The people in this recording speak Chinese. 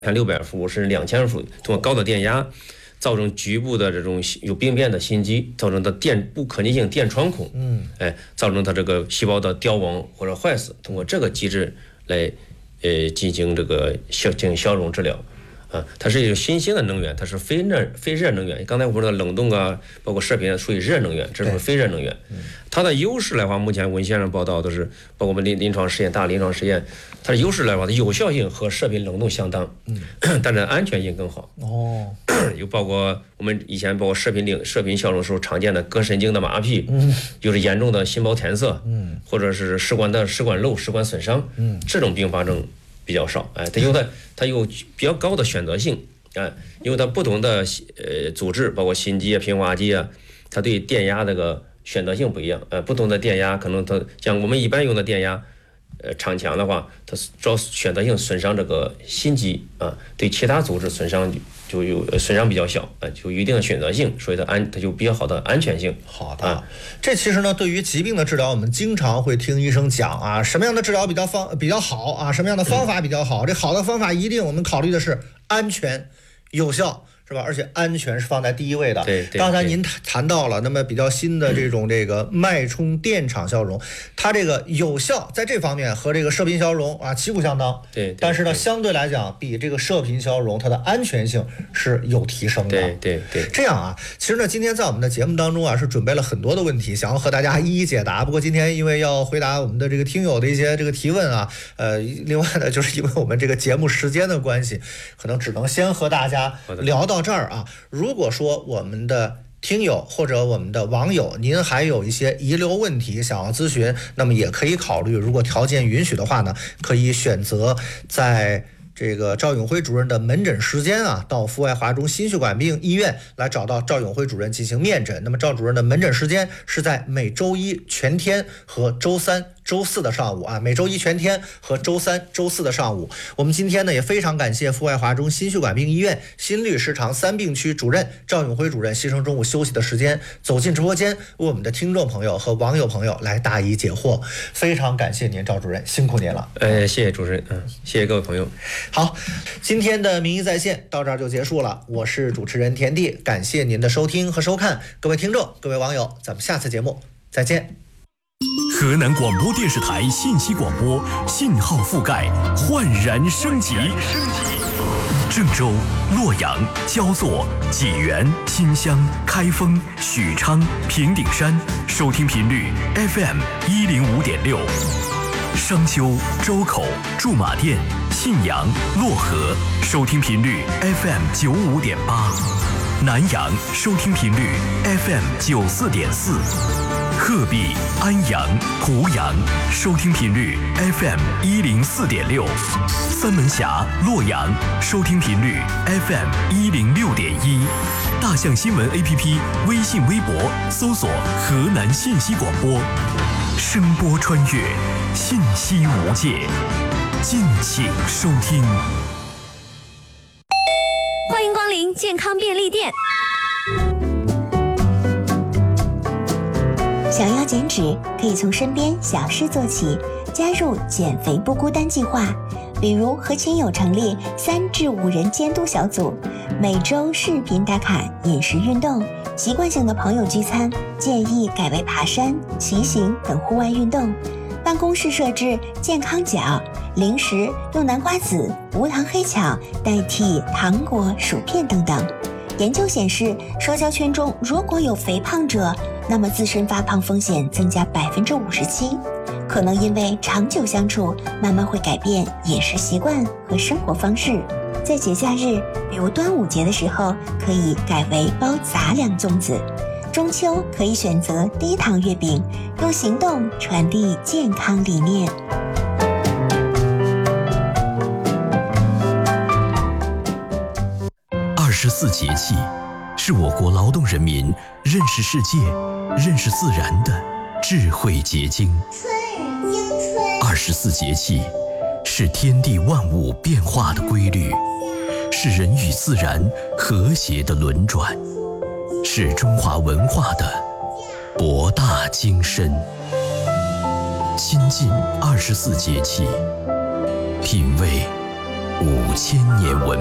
600伏甚至2000伏，通过高的电压造成局部的这种有病变的心肌，造成的不可逆性电穿孔，造成它这个细胞的凋亡或者坏死，通过这个机制来进行这个进行消融治疗。它是一种新兴的能源，它是非热能源。刚才我说的冷冻啊，包括射频属于热能源，这是非热能源。它的优势来话，目前文献上报道都是，包括我们临床实验、大临床实验，它的优势来话，它有效性和射频冷冻相当，但是安全性更好。又包括我们以前包括射频消融时候常见的膈神经的麻痹，就是严重的心包填塞，或者是食管瘘、食管损伤，这种并发症比较少。它有比较高的选择性，因为它不同的组织，包括心肌啊、平滑肌啊，它对电压这个选择性不一样。不同的电压可能它像我们一般用的电压，场强的话，它主要选择性损伤这个心肌啊，对其他组织损伤就有损伤比较小，就有一定的选择性，所以它就比较好的安全性。 好的，这其实呢，对于疾病的治疗，我们经常会听医生讲啊，什么样的治疗比较好啊，什么样的方法比较好。这好的方法一定我们考虑的是安全、有效。是吧？而且安全是放在第一位的。 对， 刚才您谈到了，那么比较新的这个脉冲电场消融，它这个有效在这方面和这个射频消融旗鼓相当。 对， 但是呢，相对来讲，比这个射频消融它的安全性是有提升的。 对。 这样啊，其实呢，今天在我们的节目当中是准备了很多的问题，想要和大家一一解答。不过今天因为要回答我们的这个听友的一些这个提问另外呢，就是因为我们这个节目时间的关系，可能只能先和大家聊到这儿啊。如果说我们的听友或者我们的网友，您还有一些遗留问题想要咨询，那么也可以考虑，如果条件允许的话呢，可以选择在这个赵永辉主任的门诊时间到阜外华中心血管病医院来找到赵永辉主任进行面诊。那么赵主任的门诊时间是在每周一全天和周三、周四的上午每周一全天和周三、周四的上午。我们今天呢也非常感谢阜外华中心血管病医院心律失常3病区主任赵永辉主任牺牲中午休息的时间走进直播间，为我们的听众朋友和网友朋友来答疑解惑。非常感谢您，赵主任，辛苦您了。 谢谢主持人，谢谢各位朋友。 好，今天的名医在线到这儿就结束了，我是主持人田地，感谢您的收听和收看，各位听众、各位网友，咱们下次节目再见。 河南广播电视台信息广播信号覆盖焕然升级。郑州、洛阳、焦作、济源、新乡、开封、许昌、平顶山收听频率 FM105.6。商丘、周口、驻马店、信阳、漯河收听频率 FM95.8， 南阳收听频率 FM94.4， 鹤壁、安阳、湖阳收听频率 FM104.6， 三门峡、洛阳收听频率 FM106.1， 大象新闻 APP 微信微博搜索河南信息广播，声波穿越，信息无界，敬请收听。 欢迎光临健康便利店。 想要减脂，可以从身边小事做起，加入减肥不孤单计划，比如和亲友成立3至5人监督小组，每周视频打卡饮食运动，习惯性的朋友聚餐建议改为爬山、骑行等户外运动。办公室设置健康角，零食用南瓜籽、无糖黑巧代替糖果、薯片等等。研究显示，社交圈中如果有肥胖者，那么自身发胖风险增加57%，可能因为长久相处，慢慢会改变饮食习惯和生活方式。在节假日，比如端午节的时候，可以改为包杂粮粽子；中秋可以选择低糖月饼，用行动传递健康理念。 24节气是我国劳动人民认识世界、认识自然的智慧结晶。24节气是天地万物变化的规律，是人与自然和谐的轮转，是中华文化的博大精深。亲近24节气，品味 5000年文